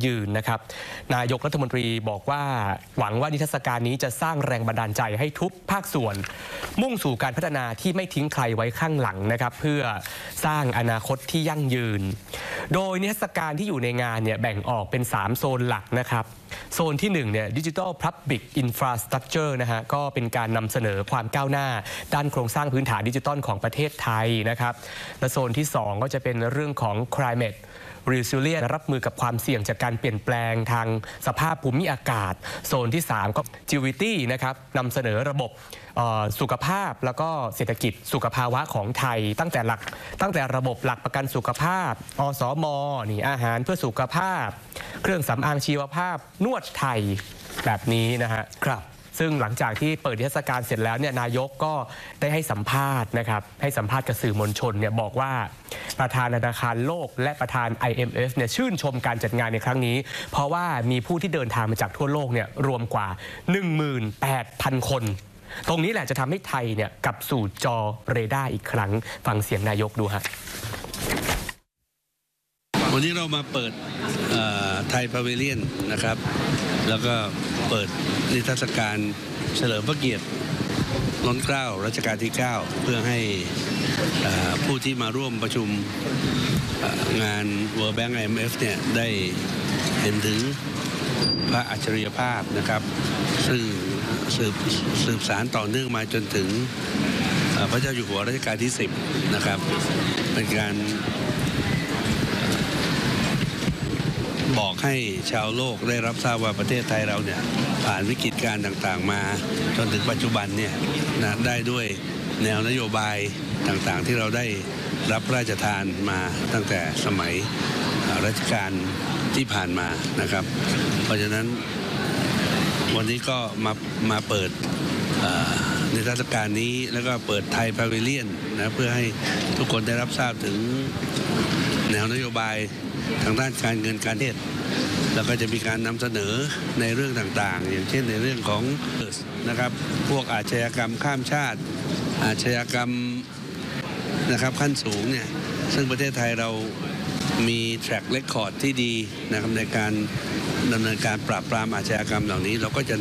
ยืนนะครับนายกรัฐมนตรีบอกว่าหวังว่านิทรรศการนี้จะสร้างแรงบันดาลใจให้ทุกภาคส่วนมุ่งสู่การพัฒนาที่ไม่ทิ้งใครไว้ข้างหลังนะครับเพื่อสร้างอนาคตที่ยั่งยืนโดยนิทรรศการที่อยู่ในงานเนี่ยแบ่งออกเป็น3โซนหลักนะครับโซนที่1เนี่ย Digital Public Infrastructure นะฮะก็เป็นการนำเสนอความก้าวหน้าด้านโครงสร้างพื้นฐานดิจิทัลของประเทศไทยนะครับและโซนที่2ก็จะเป็นเรื่องของ Climate Resilience รับมือกับความเสี่ยงจากการเปลี่ยนแปลงทางสภาพภูมิอากาศโซนที่3ก็ Agility นะครับนำเสนอระบบสุขภาพแล้วก็เศรษฐกิจสุขภาวะของไทยตั้งแต่ระบบหลักประกันสุขภาพอสม.นี่อาหารเพื่อสุขภาพเครื่องสำอางชีวภาพนวดไทยแบบนี้นะฮะครับซึ่งหลังจากที่เปิดนิทรรศการเสร็จแล้วเนี่ยนายกก็ได้ให้สัมภาษณ์นะครับให้สัมภาษณ์กับสื่อมวลชนเนี่ยบอกว่าประธานธนาคารโลกและประธาน IMF เนี่ยชื่นชมการจัดงานในครั้งนี้เพราะว่ามีผู้ที่เดินทางมาจากทั่วโลกเนี่ยรวมกว่า 18,000 คนตรงนี้แหละจะทำให้ไทยเนี่ยกลับสู่จอเรดาร์อีกครั้งฟังเสียงนายกดูฮะวันนี้เรามาเปิดไทยพาวิเลียนนะครับแล้วก็เปิดนิทรรศการเฉลิมพระเกียรติล้นเกล้ารัชกาลที่9เพื่อให้ผู้ที่มาร่วมประชุมงาน World Bank IMF เนี่ยได้เห็นถึงพระอัจฉริยภาพนะครับซึ่งสืบสารต่อเนื่องมาจนถึงพระเจ้าอยู่หัวรัชกาลที่10นะครับเป็นการบอกให้ชาวโลกได้รับทราบว่าประเทศไทยเราเนี่ยผ่านวิกฤตการณ์ต่างๆมาจนถึงปัจจุบันเนี่ยนะได้ด้วยแนวนโยบายต่างๆที่เราได้รับพระราชทานมาตั้งแต่สมัยรัชกาลที่ผ่านมานะครับเพราะฉะนั้นวันนี้ก็มาเปิดนิทรรศการนี้แล้วก็เปิดไทยพาวิเลียนนะเพื่อให้ทุกคนได้รับทราบถึงแนวนโยบายทางด้านการเงินการเทศแล้วก็จะมีการนำเสนอในเรื่องต่างๆอย่างเช่นในเรื่องของนะครับพวกอาชญากรรมข้ามชาติอาชญากรรมนะครับขั้นสูงเนี่ยซึ่งประเทศไทยเรามีแทร็กเรคคอร์ดที่ดีนะครับในการดำเนินการปราบปรามอาชญากรรมเหล่านี้เราก็จะ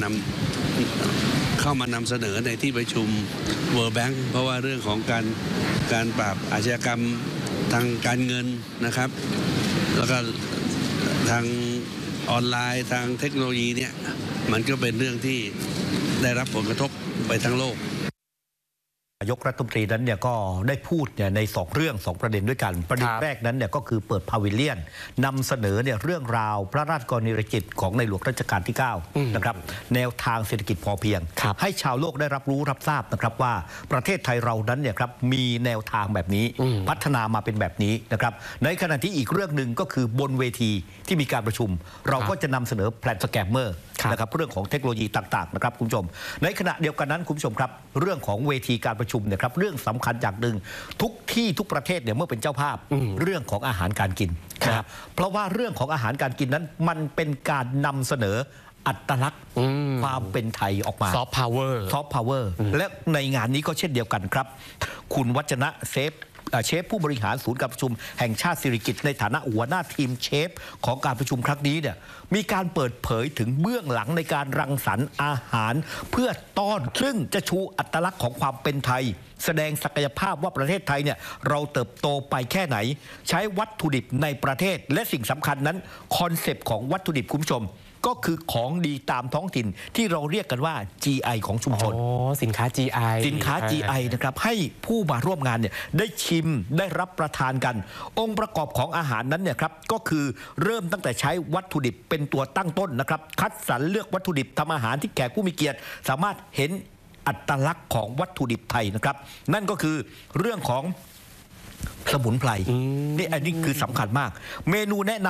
เข้ามานำเสนอในที่ประชุม World Bank เพราะว่าเรื่องของการปราบอาชญากรรมทางการเงินนะครับแล้วก็ทางออนไลน์ทางเทคโนโลยีเนี่ยมันก็เป็นเรื่องที่ได้รับผลกระทบไปทั้งโลกนายกรัฐมนตรีนั้นเนี่ยก็ได้พูดเนี่ยใน2 เรื่อง 2 ประเด็นด้วยกันประเด็นแรกนั้นเนี่ยก็คือเปิดพาวิเลียนนำเสนอเนี่ยเรื่องราวพระราชกรณียกิจของในหลวงรัชกาลที่9นะครับแนวทางเศรษฐกิจพอเพียงให้ชาวโลกได้รับรู้รับทราบนะครับว่าประเทศไทยเรานั้นเนี่ยครับมีแนวทางแบบนี้พัฒนามาเป็นแบบนี้นะครับในขณะที่อีกเรื่องหนึ่งก็คือบนเวทีที่มีการประชุมเราก็จะนำเสนอแพลนสแกมเมอร์นะครับเรื่องของเทคโนโลยีต่างๆนะครับคุณผู้ชมในขณะเดียวกันนั้นคุณผู้ชมครับเรื่องของเวทีการประชุมเนี่ยครับเรื่องสำคัญอย่างหนึ่งทุกที่ทุกประเทศเนี่ยเมื่อเป็นเจ้าภาพเรื่องของอาหารการกินนะครับเพราะว่าเรื่องของอาหารการกินนั้นมันเป็นการนำเสนออัตลักษณ์ความเป็นไทยออกมาซอฟต์พาวเวอร์และในงานนี้ก็เช่นเดียวกันครับคุณวัจนะเชฟผู้บริหารศูนย์การประชุมแห่งชาติสิริกิติ์ในฐานะหัวหน้าทีมเชฟของการประชุมครั้งนี้เนี่ยมีการเปิดเผยถึงเบื้องหลังในการรังสรรค์อาหารเพื่อต้อนซึ่งจะชูอัตลักษณ์ของความเป็นไทยแสดงศักยภาพว่าประเทศไทยเนี่ยเราเติบโตไปแค่ไหนใช้วัตถุดิบในประเทศและสิ่งสำคัญนั้นคอนเซปต์ของวัตถุดิบคุณผู้ชมก็คือของดีตามท้องถิ่นที่เราเรียกกันว่า GI ของชุมชนสินค้า GI นะครับให้ผู้มาร่วมงานเนี่ยได้ชิมได้รับประทานกันองค์ประกอบของอาหารนั้นเนี่ยครับก็คือเริ่มตั้งแต่ใช้วัตถุดิบเป็นตัวตั้งต้นนะครับคัดสรรเลือกวัตถุดิบทำอาหารที่แขกผู้มีเกียรติสามารถเห็นอัตลักษณ์ของวัตถุดิบไทยนะครับนั่นก็คือเรื่องของสมุนไพรนี่อันนี้คือสำคัญมากเมนูแนะนำ